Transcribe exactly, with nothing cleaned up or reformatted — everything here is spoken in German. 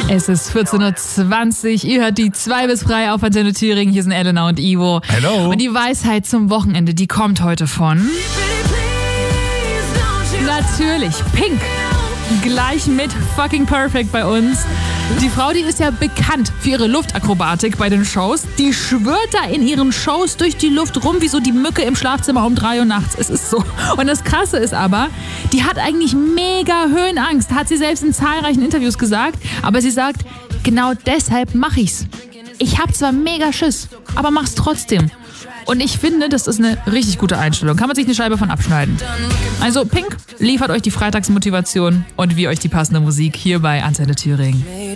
Es ist vierzehn Uhr zwanzig, ihr hört die zwei bis drei auf Antenne Thüringen. Hier sind Elena und Ivo. Hello. Und die Weisheit zum Wochenende, die kommt heute von... Natürlich, Pink. Gleich mit Fucking Perfect bei uns. Die Frau, die ist ja bekannt für ihre Luftakrobatik bei den Shows. Die schwirrt da in ihren Shows durch die Luft rum, wie so die Mücke im Schlafzimmer um drei Uhr nachts. Es ist so. Und das Krasse ist aber, die hat eigentlich mega Höhenangst, hat sie selbst in zahlreichen Interviews gesagt. Aber sie sagt, genau deshalb mache ich's. Ich hab zwar mega Schiss, aber mach's trotzdem. Und ich finde, das ist eine richtig gute Einstellung. Kann man sich eine Scheibe von abschneiden. Also Pink liefert euch die Freitagsmotivation und wir euch die passende Musik hier bei Antenne Thüringen.